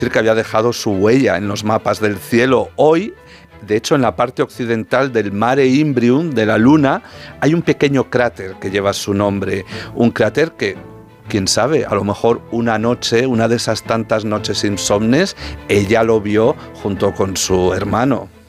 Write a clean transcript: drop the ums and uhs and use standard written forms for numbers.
que había dejado su huella en los mapas del cielo. Hoy, de hecho, en la parte occidental del Mare Imbrium de la Luna hay un pequeño cráter que lleva su nombre. Un cráter que, quién sabe, a lo mejor una noche, una de esas tantas noches insomnes, ella lo vio junto con su hermano.